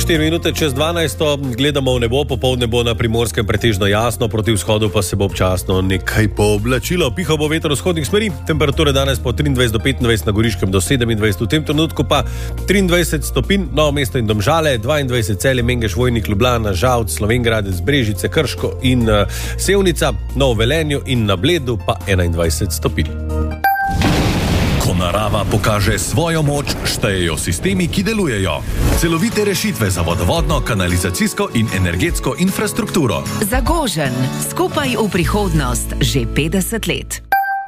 4 minute čez 12. Gledamo v nebo, popoldne bo na Primorskem pretežno jasno, proti vzhodu pa se bo občasno nekaj pooblačilo. Pihal bo veter vzhodnih smeri, temperature danes po 23 do 25, na Goriškem do 27, v tem trenutku pa 23 stopinj, Novo mesto in Domžale, 22 Celje, Mengeš, Vojnik, Ljubljana, Žalc, Slovenjgradec, Brežice, Krško in Sevnica, Novo Velenju in na Bledu pa 21 stopinj. Ko narava pokaže svojo moč, štejejo sistemi, ki delujejo. Celovite rešitve za vodovodno, kanalizacijsko in energetsko infrastrukturo. Zagožen, skupaj v prihodnost, že 50 let.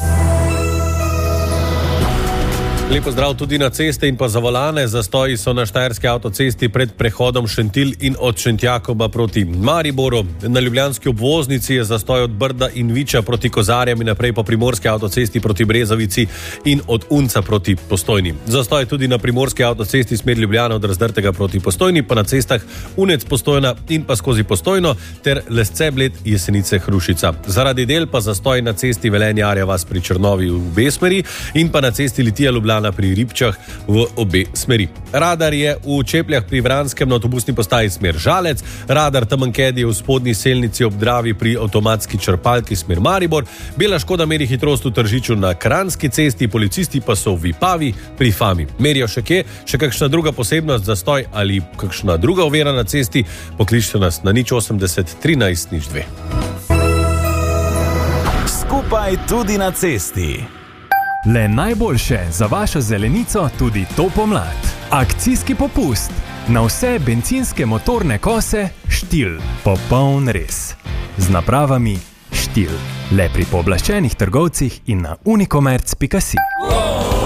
Lepo zdrav tudi na ceste in pa za volane. Zastoji so na štajerski avtocesti pred prehodom Šentilj in od Šentjakoba proti Mariboru. Na ljubljanski obvoznici je zastoj od Brda in Viča proti Kozarjem in naprej po primorski avtocesti proti Brezovici in od Unca proti Postojni. Zastoj tudi na primorski avtocesti smer Ljubljana od Razdrtega proti Postojni, pa na cestah Unec Postojna in pa skozi Postojno ter Lesce Bled Jesenice Hrušica. Zaradi del pa zastoj na cesti Velenje Arja vas pri Črnovi v obe smeri in pa na cesti Litija Ljubljana pri Ribčah v obe smeri. Radar je v Čepljah pri Vranskem na avtobusni postaji smer Žalec, radar Tamankedi je v spodnji selnici ob Dravi pri avtomatski črpalki smer Maribor, bela škoda meri hitrost v Tržiču na Kranjski cesti, policisti pa so v Vipavi pri Fami. Merijo še kje, še kakšna druga posebnost, zastoj ali kakšna druga ovira na cesti, pokličite nas na 080 13 02. Skupaj tudi na cesti. Le najboljše za vašo zelenico tudi to pomlad. Akcijski popust na vse bencinske motorne kose Štil. Popoln res. Z napravami Štil. Le pri pooblaščenih trgovcih in na unicomerc.si.